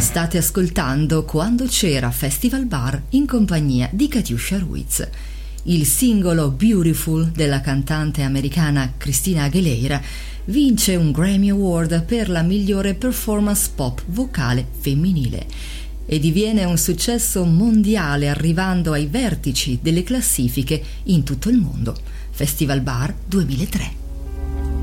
State ascoltando Quando c'era Festival Bar in compagnia di Katiuscia Ruiz. Il singolo Beautiful della cantante americana Christina Aguilera vince un Grammy Award per la migliore performance pop vocale femminile e diviene un successo mondiale, arrivando ai vertici delle classifiche in tutto il mondo. Festival Bar 2003.